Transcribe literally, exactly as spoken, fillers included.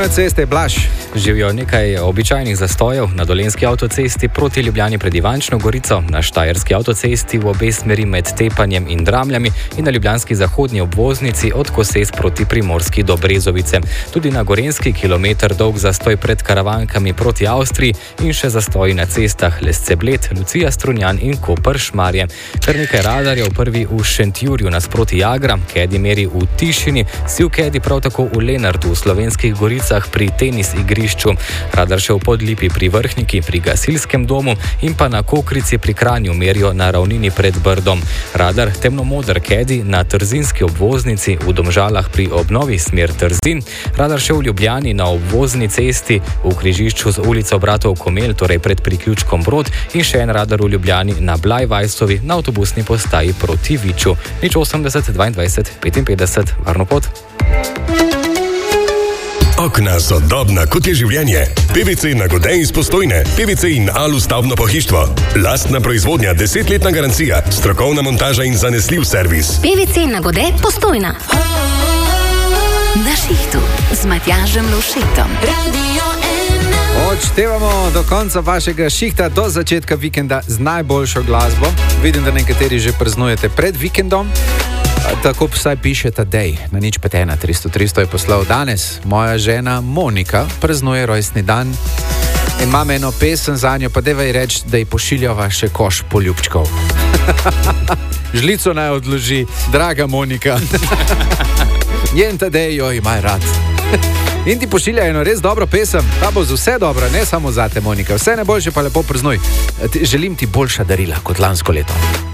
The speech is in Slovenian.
na ceste, Blaž. Živijo nekaj običajnih zastojev na Dolenjski avtocesti proti Ljubljani pred Ivančno Gorico, na Štajerski avtocesti v obe smeri med Tepanjem in Dramljami in na ljubljanski zahodni obvoznici od Koses proti Primorski do Brezovice. Tudi na Gorenjski kilometr dolg zastoj pred Karavankami proti Avstriji in še zastoji na cestah Lesce-Bled, Lucija Strunjan in Koper-Šmarje. Kar nekaj radarjev, prvi v Šentjurju nasproti Jagra, Kedi meri v Tišini, Siv Kedi prav tako v Lenartu v Slovenskih goricah pri tenis igrišču, radar še v Podlipi pri Vrhniki, pri Gasilskem domu in pa na Kokrici pri Kranju merijo na ravnini pred Brdom. Radar temnomoder Kedi na Trzinski obvoznici v Domžalah pri obnovi smer Trzin, radar še v Ljubljani na obvozni cesti v križišču z ulico Bratov Komel, torej pred priključkom Brod, in še en radar v Ljubljani na Blajvajsovi na avtobusni postaji proti Viču. Nič osemdeset dvaindvajset petinpetdeset, varno pot. Okna so dobna, kot je življenje. P V C Nagode iz Postojne. P V C in Alu stavbno pohištvo. Lastna proizvodnja, desetletna garancija, strokovna montaža in zanesljiv servis. P V C Nagode Postojna. Na šihtu z Matjažem Lovšetom. Odštevamo do konca vašega šihta, do začetka vikenda z najboljšo glasbo. Vidim, da nekateri že praznujete pred vikendom. Tako vsaj piše Tadej, na nič pet ena tristo tristo je poslal. Danes moja žena Monika praznuje rojstni dan in imam eno pesem za njo, pa devaj reči, da ji pošiljava še koš poljubčkov. Žlico naj odloži, draga Monika. Njen Tadej jo ima rad. In ti pošilja eno res dobro pesem, ta bo z vse dobro, ne samo zate, Monika. Vse najboljše, pa lepo praznuj. Želim ti boljša darila kot lansko leto.